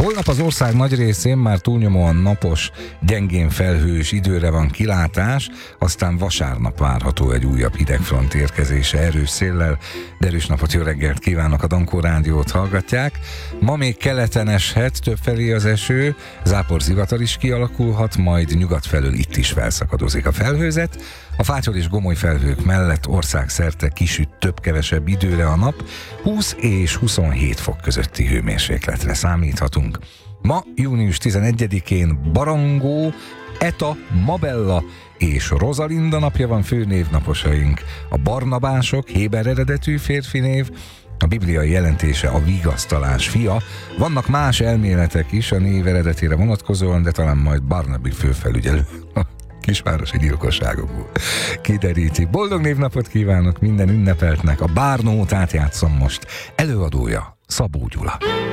Holnap az ország nagy részén már túlnyomóan napos, gyengén felhős időre van kilátás, aztán vasárnap várható egy újabb hidegfront érkezése erős széllel. De erős napot, jó reggelt kívánok, a Dankó Rádiót hallgatják. Ma még keleten eshet többfelé az eső, záporzivatar is kialakulhat, majd nyugat felől itt is felszakadozik a felhőzet. A fátyol és gomoly felhők mellett országszerte kisüt több-kevesebb időre a nap, 20 és 27 fok közötti hőmérsékletre számíthatunk. Ma, június 11-én Barangó, Eta, Mabella és Rosalinda napja van, főnévnaposaink. A Barnabások, héber eredetű férfi név, a bibliai jelentése a vigasztalás fia. Vannak más elméletek is a név eredetére vonatkozóan, de talán majd Barnaby főfelügyelő kisvárosi gyilkosságokból kideríti. Boldog névnapot kívánok minden ünnepeltnek. A Bárnótát játszom most. Előadója Szabó Gyula.